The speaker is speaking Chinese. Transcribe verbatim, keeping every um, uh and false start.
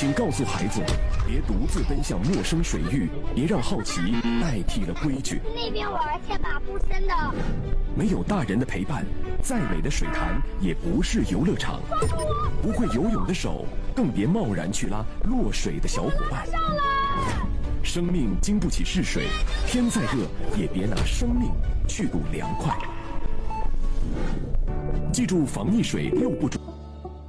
请告诉孩子，别独自奔向陌生水域，别让好奇代替了规矩。 那边玩千把不深的。 没有大人的陪伴，再美的水潭也不是游乐场。不会游泳的手，更别贸然去拉落水的小伙伴。生命经不起试水，天再热也别拿生命去赌凉快。记住防溺水六步骤。